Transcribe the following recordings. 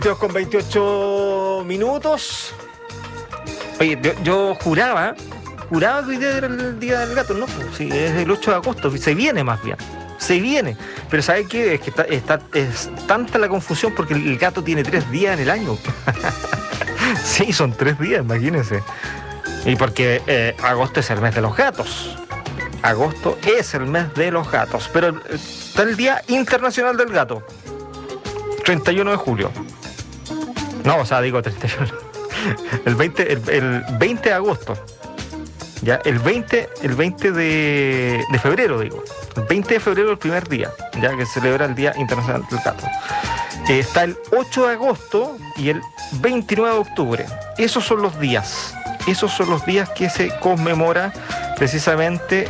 Con 28 minutos. Oye, yo juraba que hoy día era el Día del Gato, ¿no? Sí, es el 8 de agosto, se viene más bien. Se viene. Pero ¿sabe qué? Es que es tanta la confusión porque el gato tiene 3 días en el año. Sí, son 3 días, imagínense. Y porque agosto es el mes de los gatos. Agosto es el mes de los gatos. Pero está el Día Internacional del Gato. 31 de julio. No, o sea, digo 31. El 20 de agosto. Ya, el 20 de febrero, digo. El 20 de febrero, el primer día, ya que se celebra el Día Internacional del Gato. Está el 8 de agosto y el 29 de octubre. Esos son los días. Esos son los días que se conmemora precisamente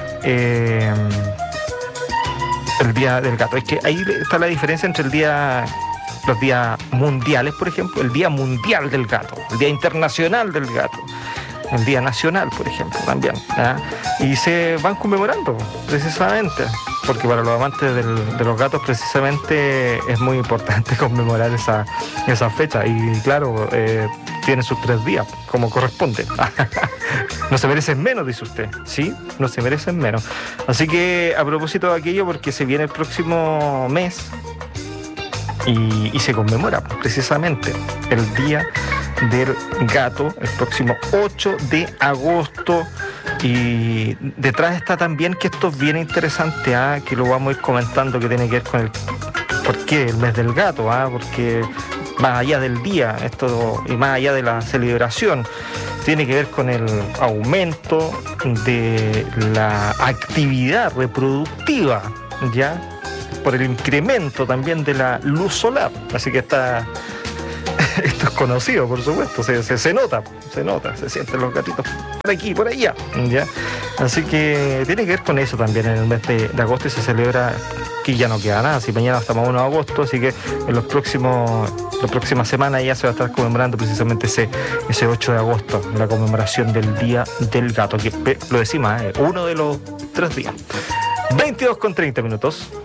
el Día del Gato. Es que ahí está la diferencia entre los días mundiales, por ejemplo, el Día Mundial del Gato, el Día Internacional del Gato, el Día Nacional, por ejemplo, también, ¿eh? Y se van conmemorando, precisamente, porque para los amantes de los gatos, precisamente, es muy importante conmemorar esa fecha. Y claro, tiene sus 3 días, como corresponde. No se merecen menos, dice usted, ¿sí? No se merecen menos. Así que, a propósito de aquello, porque se viene el próximo mes, y se conmemora precisamente el Día del Gato, el próximo 8 de agosto. Y detrás está también, que esto es bien interesante, que lo vamos a ir comentando, que tiene que ver con ¿por qué el mes del gato? Porque más allá del día, esto, y más allá de la celebración, tiene que ver con el aumento de la actividad reproductiva, ¿ya? Por el incremento también de la luz solar. Así que esto es conocido, por supuesto, se nota, se sienten los gatitos por aquí, por allá, ¿ya? Así que tiene que ver con eso también en el mes de agosto, y se celebra, que ya no queda nada, si mañana estamos a 1 de agosto, así que en las próximas semanas ya se va a estar conmemorando precisamente ese 8 de agosto, la conmemoración del Día del Gato, que lo decimos, uno de los 3 días. 22 con 30 minutos.